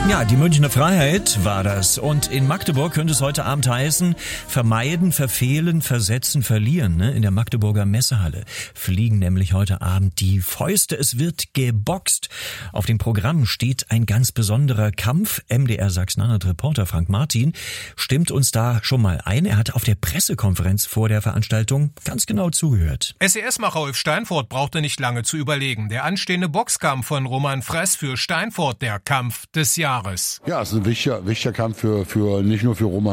Ja, die Münchner Freiheit war das. Und in Magdeburg könnte es heute Abend heißen, vermeiden, verfehlen, versetzen, verlieren. In der Magdeburger Messehalle fliegen nämlich heute Abend die Fäuste. Es wird geboxt. Auf dem Programm steht ein ganz besonderer Kampf. MDR Sachsen-Anhalt-Reporter Frank Martin stimmt uns da schon mal ein. Er hat auf der Pressekonferenz vor der Veranstaltung ganz genau zugehört. SES-Macher Ulf Steinfort brauchte nicht lange zu überlegen. Der anstehende Boxkampf von Roman Fress für Steinfort, der Kampf des Jahres. Ja, es ist ein wichtiger Kampf für nicht nur für Roman